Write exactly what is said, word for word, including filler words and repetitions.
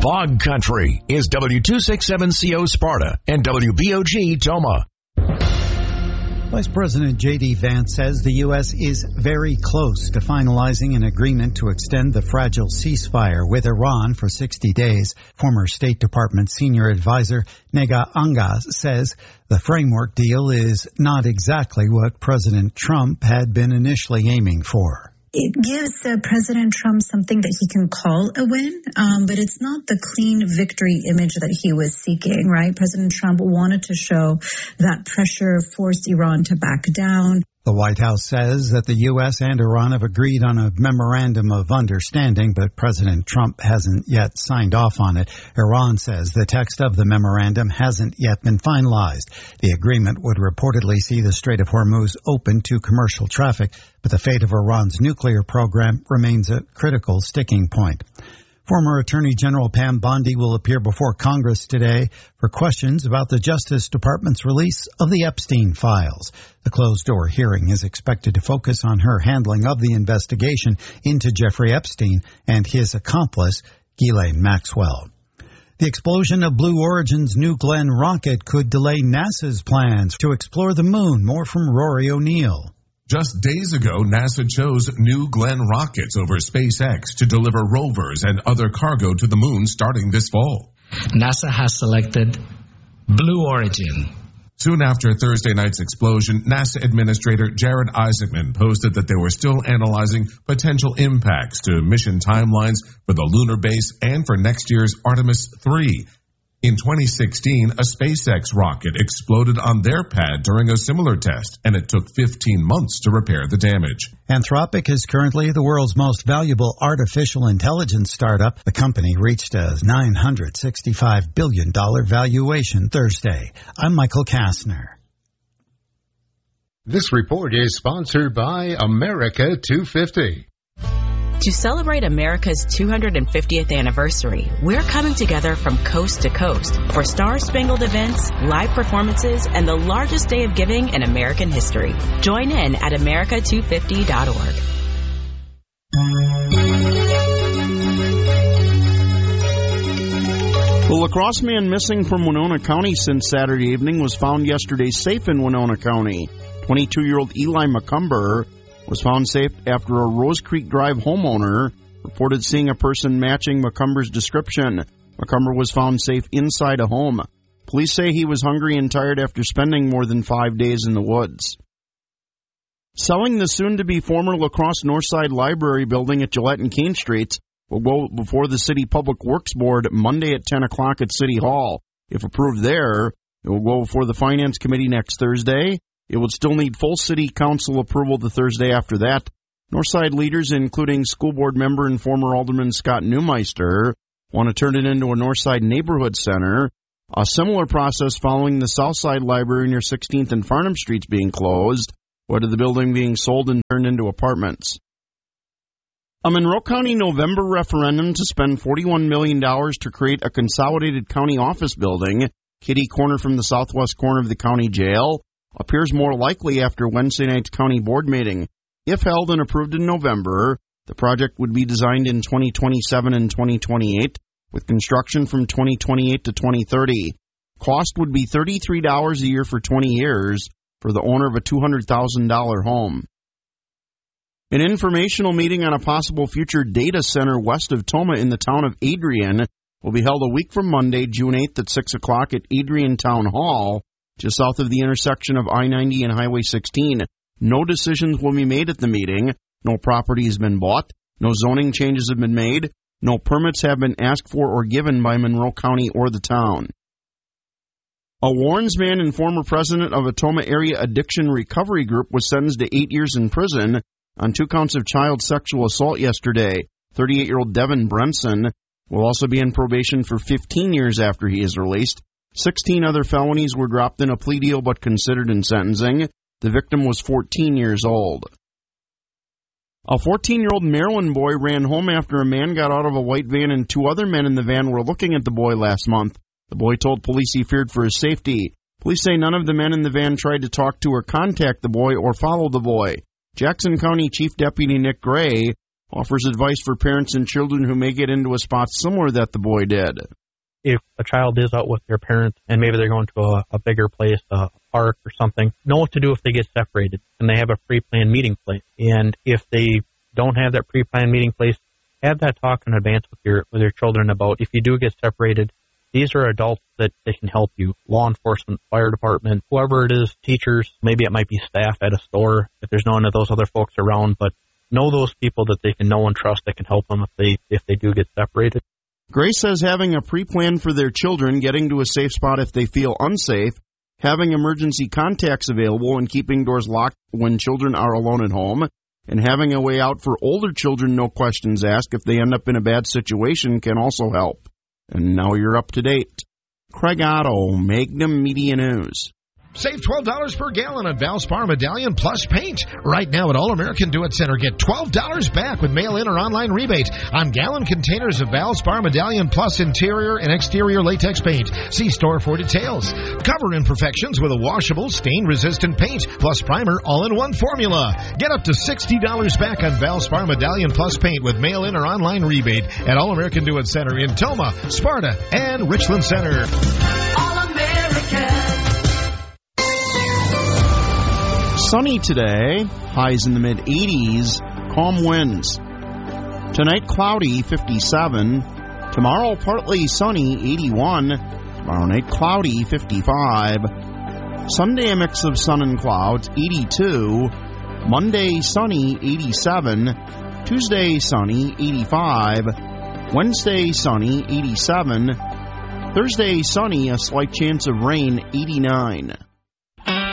Fog Country is W two sixty-seven C O Sparta and W B O G Toma. Vice President J D Vance says the U S is very close to finalizing an agreement to extend the fragile ceasefire with Iran for sixty days. Former State Department senior advisor Nega Anga says the framework deal is not exactly what President Trump had been initially aiming for. It gives uh, President Trump something that he can call a win, um, but it's not the clean victory image that he was seeking, right? President Trump wanted to show that pressure forced Iran to back down. The White House says that the U S and Iran have agreed on a memorandum of understanding, but President Trump hasn't yet signed off on it. Iran says the text of the memorandum hasn't yet been finalized. The agreement would reportedly see the Strait of Hormuz open to commercial traffic, but the fate of Iran's nuclear program remains a critical sticking point. Former Attorney General Pam Bondi will appear before Congress today for questions about the Justice Department's release of the Epstein files. The closed-door hearing is expected to focus on her handling of the investigation into Jeffrey Epstein and his accomplice, Ghislaine Maxwell. The explosion of Blue Origin's New Glenn rocket could delay NASA's plans to explore the moon. More from Rory O'Neill. Just days ago, NASA chose New Glenn rockets over SpaceX to deliver rovers and other cargo to the moon starting this fall. NASA has selected Blue Origin. Soon after Thursday night's explosion, NASA Administrator Jared Isaacman posted that they were still analyzing potential impacts to mission timelines for the lunar base and for next year's Artemis three. In twenty sixteen, a SpaceX rocket exploded on their pad during a similar test, and it took fifteen months to repair the damage. Anthropic is currently the world's most valuable artificial intelligence startup. The company reached a nine hundred sixty-five billion dollars valuation Thursday. I'm Michael Kastner. This report is sponsored by America two fifty. To celebrate America's two hundred fiftieth anniversary, we're coming together from coast to coast for star-spangled events, live performances, and the largest day of giving in American history. Join in at America two fifty dot org. The lacrosse man missing from Winona County since Saturday evening was found yesterday safe in Winona County. twenty-two-year-old Eli McCumber was found safe after a Rose Creek Drive homeowner reported seeing a person matching McCumber's description. McCumber was found safe inside a home. Police say he was hungry and tired after spending more than five days in the woods. Selling the soon-to-be former La Crosse Northside Library building at Gillette and Keene Streets will go before the City Public Works Board Monday at ten o'clock at City Hall. If approved there, it will go before the Finance Committee next Thursday. It would still need full City Council approval the Thursday after that. Northside leaders, including school board member and former Alderman Scott Newmeister, want to turn it into a Northside neighborhood center. A similar process following the Southside Library near sixteenth and Farnham Streets being closed, with the building being sold and turned into apartments. A Monroe County November referendum to spend forty-one million dollars to create a consolidated county office building, kitty corner from the southwest corner of the county jail, appears more likely after Wednesday night's county board meeting. If held and approved in November, the project would be designed in twenty twenty-seven and twenty twenty-eight, with construction from twenty twenty-eight to twenty thirty. Cost would be thirty-three dollars a year for twenty years for the owner of a two hundred thousand dollars home. An informational meeting on a possible future data center west of Toma in the town of Adrian will be held a week from Monday, June eighth at six o'clock at Adrian Town Hall, just south of the intersection of I ninety and Highway sixteen. No decisions will be made at the meeting. No property has been bought. No zoning changes have been made. No permits have been asked for or given by Monroe County or the town. A Warrens man and former president of a Toma Area Addiction Recovery Group was sentenced to eight years in prison on two counts of child sexual assault yesterday. thirty-eight-year-old Devin Brenson will also be in probation for fifteen years after he is released. sixteen other felonies were dropped in a plea deal but considered in sentencing. The victim was fourteen years old. A fourteen-year-old Maryland boy ran home after a man got out of a white van and two other men in the van were looking at the boy last month. The boy told police he feared for his safety. Police say none of the men in the van tried to talk to or contact the boy or follow the boy. Jackson County Chief Deputy Nick Gray offers advice for parents and children who may get into a spot similar that the boy did. If a child is out with their parents and maybe they're going to a, a bigger place, a park or something, know what to do if they get separated and they have a pre-planned meeting place. And if they don't have that pre-planned meeting place, have that talk in advance with your with your children about if you do get separated, these are adults that they can help you. Law enforcement, fire department, whoever it is, teachers, maybe it might be staff at a store if there's none of those other folks around, but know those people that they can know and trust that can help them if they if they do get separated. Grace says having a pre-plan for their children, getting to a safe spot if they feel unsafe, having emergency contacts available and keeping doors locked when children are alone at home, and having a way out for older children, no questions asked, if they end up in a bad situation can also help. And now you're up to date. Craig Otto, Magnum Media News. Save twelve dollars per gallon on Valspar Medallion Plus paint. Right now at All American Do It Center, get twelve dollars back with mail-in or online rebate on gallon containers of Valspar Medallion Plus interior and exterior latex paint. See store for details. Cover imperfections with a washable, stain-resistant paint plus primer all-in-one formula. Get up to sixty dollars back on Valspar Medallion Plus paint with mail-in or online rebate at All American Do It Center in Toma, Sparta, and Richland Center. All American. Sunny today, highs in the mid-eighties, calm winds. Tonight, cloudy, fifty-seven. Tomorrow, partly sunny, eighty-one. Tomorrow night, cloudy, fifty-five. Sunday, a mix of sun and clouds, eighty-two. Monday, sunny, eighty-seven. Tuesday, sunny, eighty-five. Wednesday, sunny, eighty-seven. Thursday, sunny, a slight chance of rain, eighty-nine.